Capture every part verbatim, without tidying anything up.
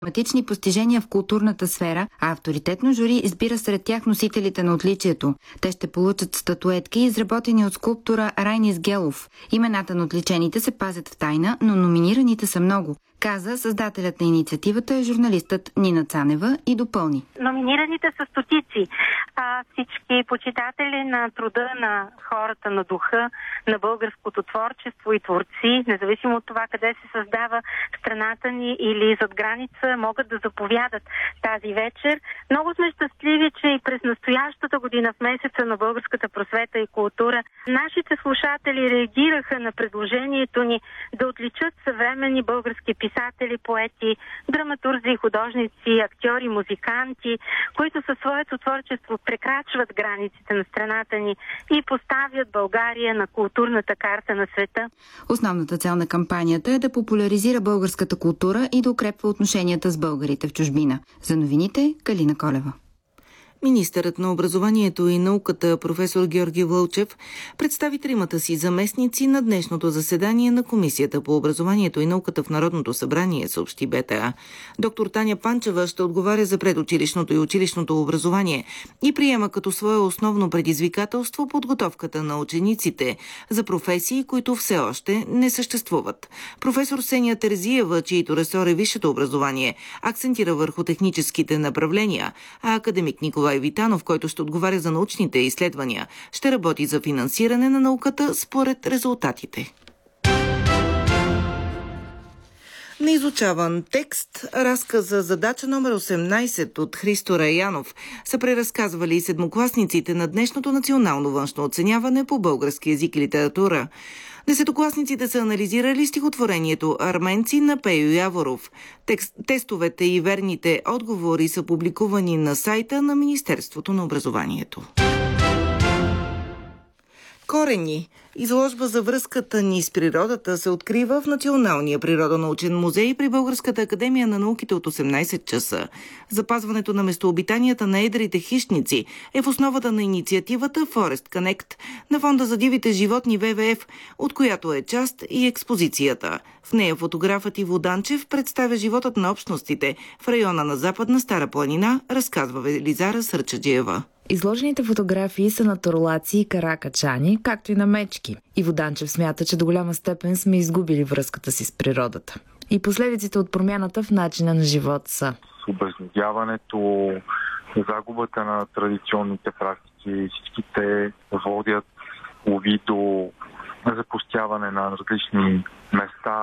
Тематични постижения в културната сфера, а авторитетно жури избира сред тях носителите на отличието. Те ще получат статуетки, изработени от скулптора Райнис Гелов. Имената на отличените се пазят в тайна, но номинираните са много, каза създателят на инициативата е журналистът Нина Цанева и допълни. Номинираните са стотици. А всички почитатели на труда на хората на духа, на българското творчество и творци, независимо от това къде се създава страната ни или зад граница, могат да заповядат тази вечер. Много сме щастливи, че и през настоящата година, в месеца на българската просвета и култура, нашите слушатели реагираха на предложението ни да отличат съвременни български писатели, поети, драматурзи, художници, актьори, музиканти, които със своето творчество прекрачват границите на страната ни и поставят България на културната карта на света. Основната цел на кампанията е да популяризира българската култура и да укрепва отношенията с българите в чужбина. За новините Калина Колева. Министърът на образованието и науката професор Георги Вълчев представи тримата си заместници на днешното заседание на Комисията по образованието и науката в Народното събрание, съобщи БТА. Доктор Таня Панчева ще отговаря за предучилищното и училищното образование и приема като свое основно предизвикателство подготовката на учениците за професии, които все още не съществуват. Професор Сения Терзиева, чието ресор е висшето образование, акцентира върху техническите направления, а академик Николай Витанов, който ще отговаря за научните изследвания, ще работи за финансиране на науката според резултатите. Неизучаван текст, разказа задача номер осемнайсет от Христо Раянов са преразказвали и седмокласниците на днешното национално външно оценяване по български език и литература. Десетокласниците са анализирали стихотворението «Арменци» на Пейо Яворов. Текст, тестовете и верните отговори са публикувани на сайта на Министерството на образованието. Корени. Изложба за връзката ни с природата се открива в Националния природонаучен музей при Българската академия на науките от осемнайсет часа. Запазването на местообитанията на едрите хищници е в основата на инициативата Forest Connect на Фонда за дивите животни В В Ф, от която е част и експозицията. В нея фотографът Иво Данчев представя животът на общностите в района на Западна Стара планина, разказва Велизара Сърчаджиева. Изложените фотографии са на торлаци и каракачани, както и на мечки. Иво Данчев смята, че до голяма степен сме изгубили връзката си с природата. И последиците от промяната в начина на живот са обезлюдяването, загубата на традиционните практики, всичките водят лови до запустяване на различни места,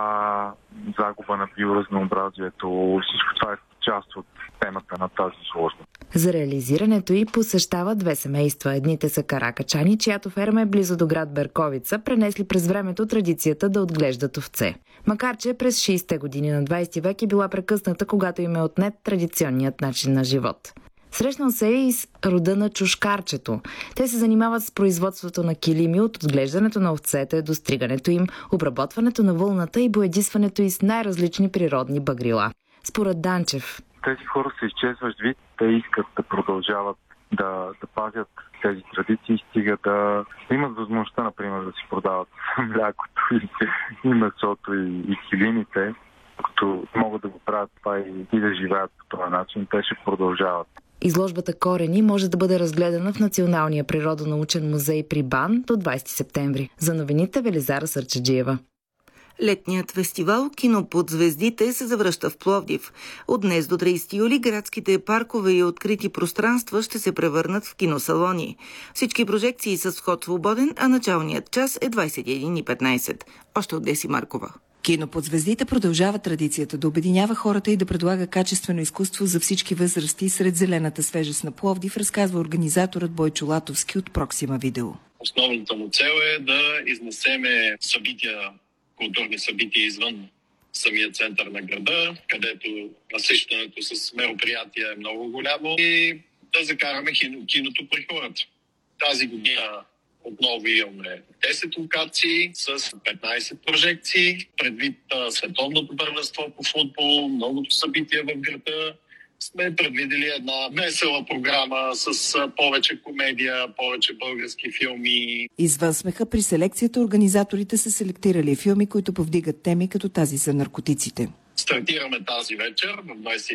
загуба на биоразнообразието. Всичко това е част от темата на тази изложба. За реализирането й посещава две семейства. Едните са каракачани, чиято ферма е близо до град Берковица, пренесли през времето традицията да отглеждат овце. Макар че през шейсетте години на двайсети век е била прекъсната, когато им е отнет традиционният начин на живот. Срещнал се и с рода на чушкарчето. Те се занимават с производството на килими от отглеждането на овцете до стригането им, обработването на вълната и боядисването й с най-различни природни багрила. Според Данчев, тези хора са изчезващ вид, те искат да продължават да, да пазят тези традиции, стига да имат възможността, например, да си продават млякото и, и месото и, и килимите, като могат да го правят това и, и да живеят по този начин, те ще продължават. Изложбата Корени може да бъде разгледана в Националния природонаучен музей при БАН до двайсети септември. За новините Велизара Сърчаджиева. Летният фестивал «Кино под звездите» се завръща в Пловдив. От днес до трийсети юли градските паркове и открити пространства ще се превърнат в киносалони. Всички прожекции са с вход свободен, а началният час е двайсет и една и петнайсет. Още от Деси Маркова. Кино под звездите продължава традицията да обединява хората и да предлага качествено изкуство за всички възрасти сред зелената свежест на Пловдив, разказва организаторът Бойчо Латовски от Проксима Видео. Основната му цел е да изнесеме събития, културни събития извън самия център на града, където насищането с мероприятия е много голямо и да закараме кино, киното при хората. Тази година отново имаме десет локации с петнайсет прожекции. Предвид а, световното първенство по футбол, многото събития в града, сме предвидели една весела програма с а, повече комедия, повече български филми. Извън смеха при селекцията организаторите са селектирали филми, които повдигат теми като тази за наркотиците. Стартираме тази вечер в двайсет